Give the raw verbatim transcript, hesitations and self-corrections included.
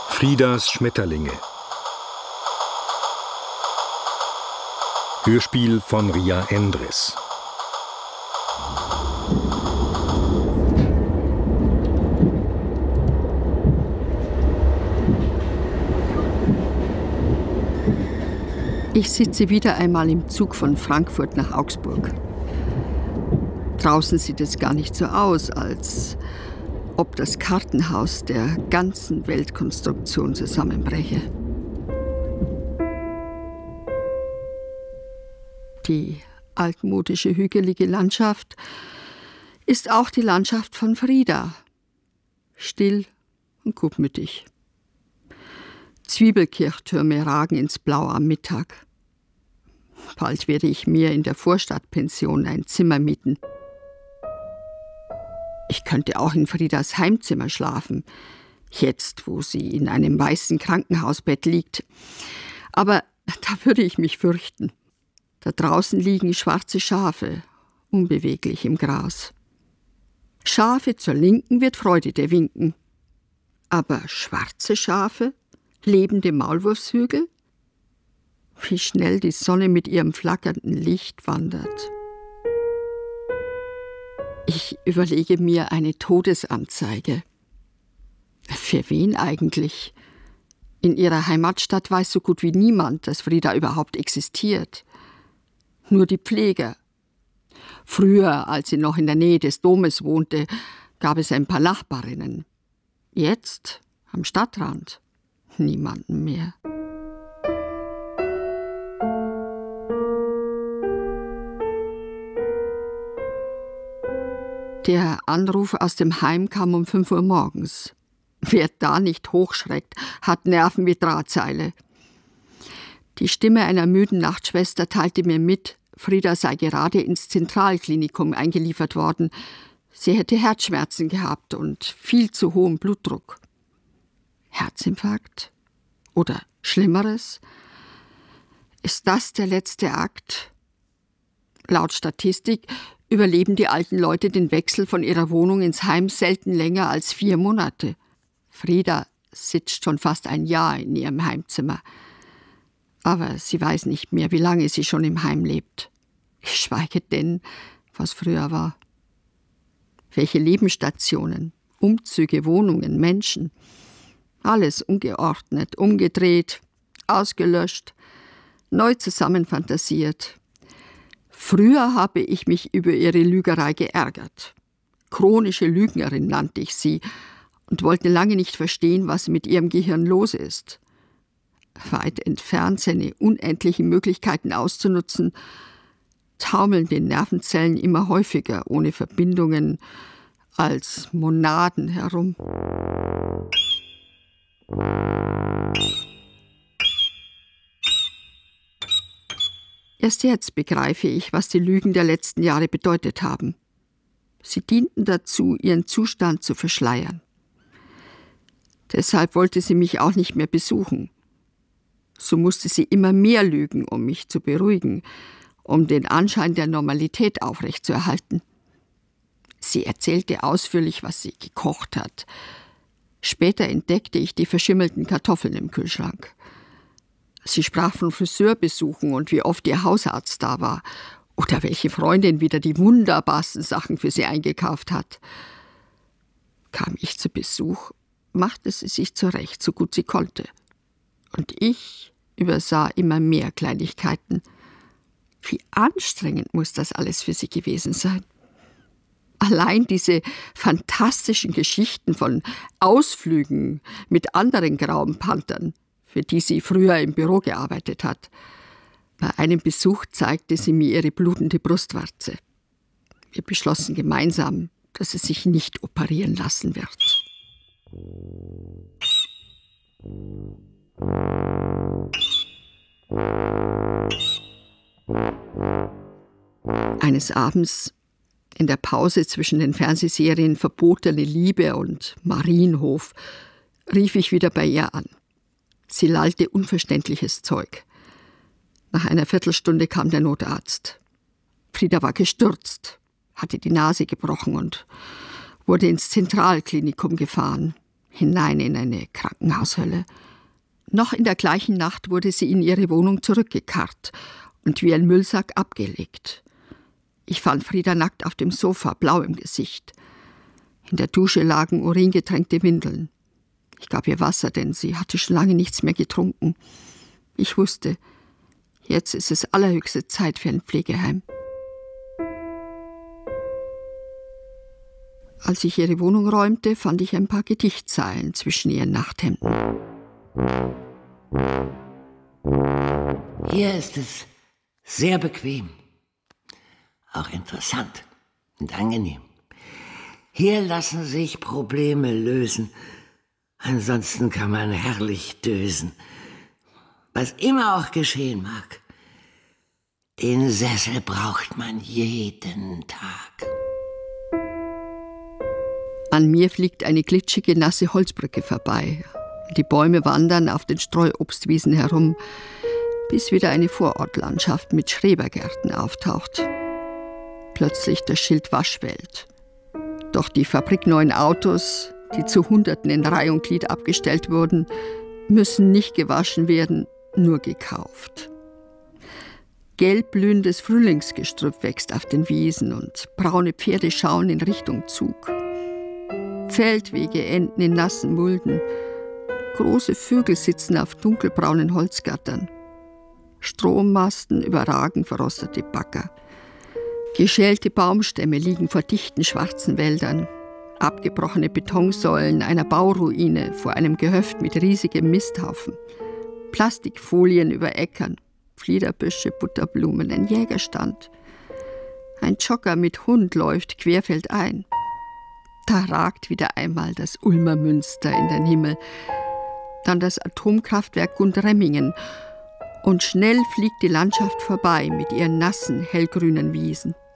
Friedas Schmetterlinge. Hörspiel von Ria Endres. Ich sitze wieder einmal im Zug von Frankfurt nach Augsburg. Draußen sieht es gar nicht so aus, als ob das Kartenhaus der ganzen Weltkonstruktion zusammenbreche. Die altmodische, hügelige Landschaft ist auch die Landschaft von Frieda. Still und gutmütig. Zwiebelkirchtürme ragen ins Blau am Mittag. Bald werde ich mir in der Vorstadtpension ein Zimmer mieten. Ich könnte auch in Friedas Heimzimmer schlafen, jetzt, wo sie in einem weißen Krankenhausbett liegt. Aber da würde ich mich fürchten. Da draußen liegen schwarze Schafe, unbeweglich im Gras. Schafe zur Linken wird Freude dir winken. Aber schwarze Schafe? Lebende Maulwurfshügel? Wie schnell die Sonne mit ihrem flackernden Licht wandert. Ich überlege mir eine Todesanzeige. Für wen eigentlich? In ihrer Heimatstadt weiß so gut wie niemand, dass Frieda überhaupt existiert. Nur die Pfleger. Früher, als sie noch in der Nähe des Domes wohnte, gab es ein paar Nachbarinnen. Jetzt, am Stadtrand, niemanden mehr. Der Anruf aus dem Heim kam um fünf Uhr morgens. Wer da nicht hochschreckt, hat Nerven wie Drahtseile. Die Stimme einer müden Nachtschwester teilte mir mit, Frieda sei gerade ins Zentralklinikum eingeliefert worden. Sie hätte Herzschmerzen gehabt und viel zu hohen Blutdruck. Herzinfarkt? Oder Schlimmeres? Ist das der letzte Akt? Laut Statistik überleben die alten Leute den Wechsel von ihrer Wohnung ins Heim selten länger als vier Monate. Frieda sitzt schon fast ein Jahr in ihrem Heimzimmer. Aber sie weiß nicht mehr, wie lange sie schon im Heim lebt. Geschweige denn, was früher war. Welche Lebensstationen, Umzüge, Wohnungen, Menschen. Alles ungeordnet, umgedreht, ausgelöscht, neu zusammenfantasiert. Früher habe ich mich über ihre Lügerei geärgert. Chronische Lügnerin nannte ich sie und wollte lange nicht verstehen, was mit ihrem Gehirn los ist. Weit entfernt, seine unendlichen Möglichkeiten auszunutzen, taumeln den Nervenzellen immer häufiger ohne Verbindungen als Monaden herum. Erst jetzt begreife ich, was die Lügen der letzten Jahre bedeutet haben. Sie dienten dazu, ihren Zustand zu verschleiern. Deshalb wollte sie mich auch nicht mehr besuchen. So musste sie immer mehr lügen, um mich zu beruhigen, um den Anschein der Normalität aufrechtzuerhalten. Sie erzählte ausführlich, was sie gekocht hat. Später entdeckte ich die verschimmelten Kartoffeln im Kühlschrank. Sie sprach von Friseurbesuchen und wie oft ihr Hausarzt da war oder welche Freundin wieder die wunderbarsten Sachen für sie eingekauft hat. Kam ich zu Besuch, machte sie sich zurecht, so gut sie konnte. Und ich übersah immer mehr Kleinigkeiten. Wie anstrengend muss das alles für sie gewesen sein. Allein diese fantastischen Geschichten von Ausflügen mit anderen grauen Panthern, für die sie früher im Büro gearbeitet hat. Bei einem Besuch zeigte sie mir ihre blutende Brustwarze. Wir beschlossen gemeinsam, dass sie sich nicht operieren lassen wird. Eines Abends, in der Pause zwischen den Fernsehserien Verbotene Liebe und Marienhof, rief ich wieder bei ihr an. Sie lallte unverständliches Zeug. Nach einer Viertelstunde kam der Notarzt. Frieda war gestürzt, hatte die Nase gebrochen und wurde ins Zentralklinikum gefahren. hinein in eine Krankenhaushölle. Noch in der gleichen Nacht wurde sie in ihre Wohnung zurückgekarrt und wie ein Müllsack abgelegt. Ich fand Frieda nackt auf dem Sofa, blau im Gesicht. In der Dusche lagen uringetränkte Windeln. Ich gab ihr Wasser, denn sie hatte schon lange nichts mehr getrunken. Ich wusste, jetzt ist es allerhöchste Zeit für ein Pflegeheim. Als ich ihre Wohnung räumte, fand ich ein paar Gedichtzeilen zwischen ihren Nachthemden. Hier ist es sehr bequem, auch interessant und angenehm. Hier lassen sich Probleme lösen, ansonsten kann man herrlich dösen. Was immer auch geschehen mag, den Sessel braucht man jeden Tag. An mir fliegt eine glitschige, nasse Holzbrücke vorbei. Die Bäume wandern auf den Streuobstwiesen herum, bis wieder eine Vorortlandschaft mit Schrebergärten auftaucht. Plötzlich das Schild Waschwelt. Doch die fabrikneuen Autos, die zu Hunderten in Reih und Glied abgestellt wurden, müssen nicht gewaschen werden, nur gekauft. Gelb blühendes Frühlingsgestrüpp wächst auf den Wiesen und braune Pferde schauen in Richtung Zug. Feldwege enden in nassen Mulden. Große Vögel sitzen auf dunkelbraunen Holzgattern. Strommasten überragen verrostete Bagger. Geschälte Baumstämme liegen vor dichten schwarzen Wäldern. Abgebrochene Betonsäulen einer Bauruine vor einem Gehöft mit riesigem Misthaufen. Plastikfolien über Äckern, Fliederbüsche, Butterblumen, ein Jägerstand. Ein Jogger mit Hund läuft querfeldein. Da ragt wieder einmal das Ulmer Münster in den Himmel. Dann das Atomkraftwerk Gundremmingen. Und schnell fliegt die Landschaft vorbei mit ihren nassen, hellgrünen Wiesen.